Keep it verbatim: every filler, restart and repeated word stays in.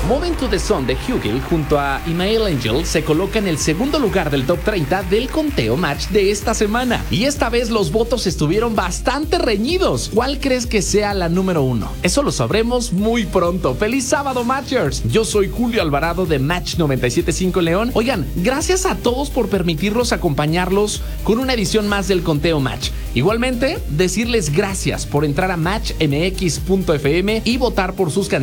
Moving to the Sun de Hugel junto a Email Angel se coloca en el segundo lugar del top treinta del conteo match de esta semana. Y esta vez los votos estuvieron bastante reñidos. ¿Cuál crees que sea la número uno? Eso lo sabremos muy pronto. ¡Feliz sábado, Matchers! Yo soy Julio Alvarado de Match noventa y siete punto cinco León. Oigan, gracias a todos por permitirnos acompañarlos con una edición más del conteo match. Igualmente, decirles gracias por entrar a match m x punto f m y votar por sus candidatos